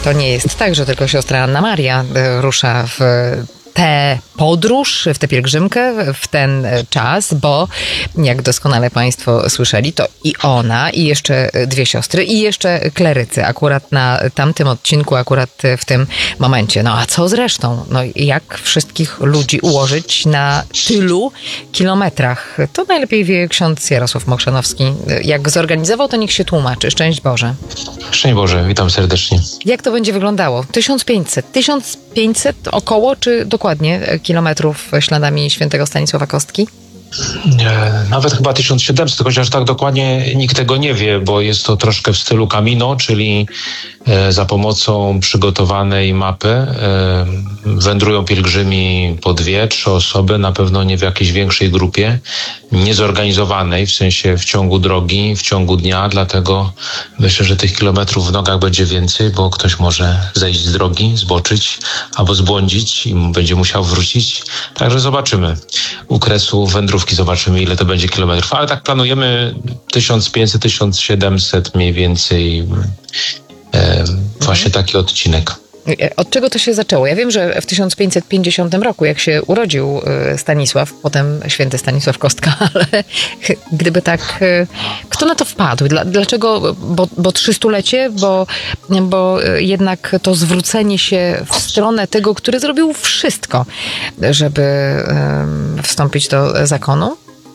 to nie jest tak, że tylko siostra Anna Maria rusza w tę podróż, w tę pielgrzymkę, w ten czas, bo jak doskonale Państwo słyszeli, to i ona, i jeszcze dwie siostry, i jeszcze klerycy, akurat na tamtym odcinku, akurat w tym momencie. No a co z resztą? No jak wszystkich ludzi ułożyć na tylu kilometrach? To najlepiej wie ksiądz Jarosław Mokrzanowski. Jak zorganizował, to niech się tłumaczy. Szczęść Boże. Szczęść Boże, witam serdecznie. Jak to będzie wyglądało? 1500 około, czy dokładnie kilometrów śladami świętego Stanisława Kostki? Nawet chyba 1700, chociaż tak dokładnie nikt tego nie wie, bo jest to troszkę w stylu Camino, czyli za pomocą przygotowanej mapy wędrują pielgrzymi po 2-3 osoby, na pewno nie w jakiejś większej grupie, niezorganizowanej, w sensie w ciągu drogi, w ciągu dnia, dlatego myślę, że tych kilometrów w nogach będzie więcej, bo ktoś może zejść z drogi, zboczyć albo zbłądzić i będzie musiał wrócić. Także zobaczymy. U kresu wędrówki zobaczymy, ile to będzie kilometrów, ale tak planujemy 1500-1700 mniej więcej, właśnie taki odcinek. Od czego to się zaczęło? Ja wiem, że w 1550 roku, jak się urodził Stanisław, potem święty Stanisław Kostka, ale gdyby tak, kto na to wpadł? Dlaczego? Bo 300-lecie? Bo jednak to zwrócenie się w stronę tego, który zrobił wszystko, żeby wstąpić do zakonu?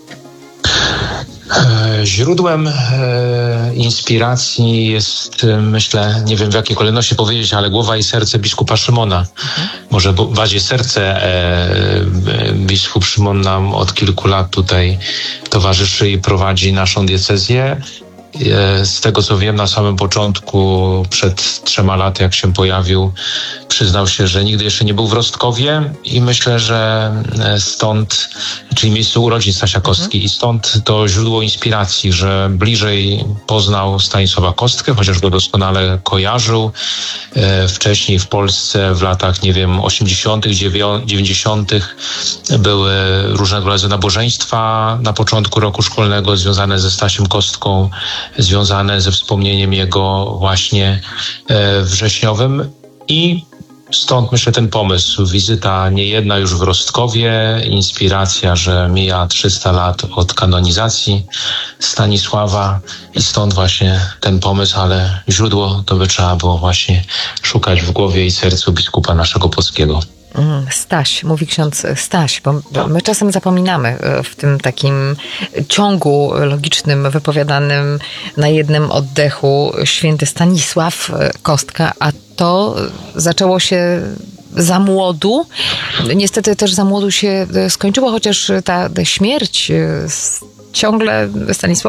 Źródłem inspiracji jest, myślę, nie wiem w jakiej kolejności powiedzieć, ale głowa i serce biskupa Szymona. Może bardziej serce. Biskup Szymon nam od kilku lat tutaj towarzyszy i prowadzi naszą diecezję. Z tego co wiem, na samym początku, przed 3 laty, jak się pojawił, przyznał się, że nigdy jeszcze nie był w Rostkowie i myślę, że stąd, czyli miejsce urodzin Stasia Kostki, i stąd to źródło inspiracji, że bliżej poznał Stanisława Kostkę, chociaż go doskonale kojarzył. Wcześniej w Polsce w latach, 80., 90. były różnego rodzaju nabożeństwa na początku roku szkolnego związane ze Stasiem Kostką, związane ze wspomnieniem jego właśnie wrześniowym i stąd myślę ten pomysł. Wizyta niejedna już w Rostkowie, inspiracja, że mija 300 lat od kanonizacji Stanisława i stąd właśnie ten pomysł, ale źródło to by trzeba było właśnie szukać w głowie i sercu biskupa naszego polskiego. Staś, mówi ksiądz Staś, bo my czasem zapominamy w tym takim ciągu logicznym, wypowiadanym na jednym oddechu święty Stanisław Kostka, a to zaczęło się za młodu. Niestety też za młodu się skończyło, chociaż ta śmierć ciągle Stanisława